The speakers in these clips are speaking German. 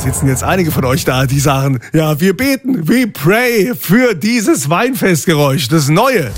sitzen jetzt einige von euch da, die sagen, ja, wir beten, we pray für dieses Weinfestgeräusch, das Neue.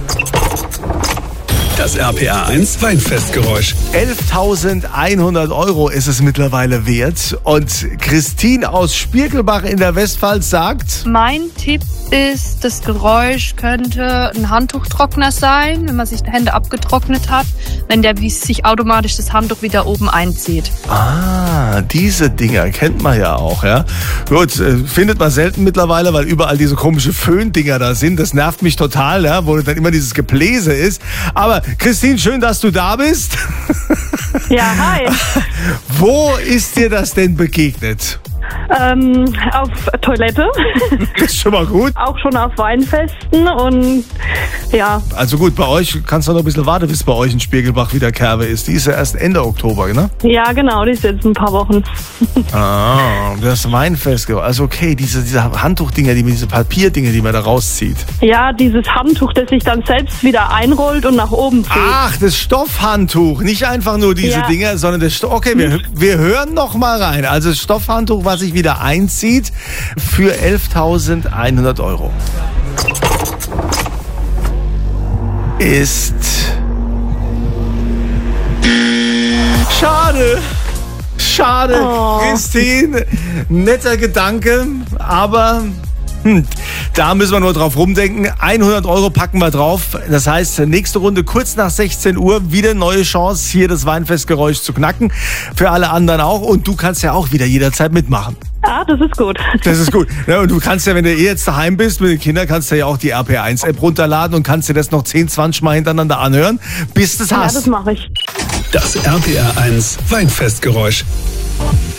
Das RPA 1 Weinfestgeräusch. 11.100 € ist es mittlerweile wert. Und Christine aus Spiekelbach in der Westpfalz sagt... Mein Tipp ist, das Geräusch könnte ein Handtuchtrockner sein, wenn man sich die Hände abgetrocknet hat, wenn der sich automatisch das Handtuch wieder oben einzieht. Ah, diese Dinger kennt man ja auch, ja. Gut, findet man selten mittlerweile, weil überall diese komische Föhndinger da sind. Das nervt mich total, ja, wo dann immer dieses Gebläse ist. Aber Christine, schön, dass du da bist. Ja, hi. Wo ist dir das denn begegnet? Auf Toilette. Das ist schon mal gut. Auch schon auf Weinfesten und ja. Also gut, bei euch kannst du noch ein bisschen warten, bis bei euch in Spiegelbach wieder Kerbe ist. Die ist ja erst Ende Oktober, ne? Ja, genau, die ist jetzt ein paar Wochen. Ah, das Weinfest. Also okay, diese Handtuchdinger, diese Papierdinger, die man da rauszieht. Ja, dieses Handtuch, das sich dann selbst wieder einrollt und nach oben zieht. Ach, das Stoffhandtuch. Nicht einfach nur diese Dinger, sondern das Stoff. Okay, wir hören noch mal rein. Also das Stoffhandtuch, was sich wieder einzieht, für 11.100 €. Ist... Schade, Christine. Netter Gedanke, aber... Da müssen wir nur drauf rumdenken. 100 € packen wir drauf. Das heißt, nächste Runde kurz nach 16 Uhr wieder neue Chance, hier das Weinfestgeräusch zu knacken. Für alle anderen auch. Und du kannst ja auch wieder jederzeit mitmachen. Ah, das ist gut. Das ist gut. Ja, und du kannst ja, wenn du jetzt daheim bist mit den Kindern, kannst du ja auch die RPA1-App runterladen und kannst dir das noch 10, 20 Mal hintereinander anhören, bis du es hast. Ja, das mache ich. Das RPA 1 Weinfestgeräusch.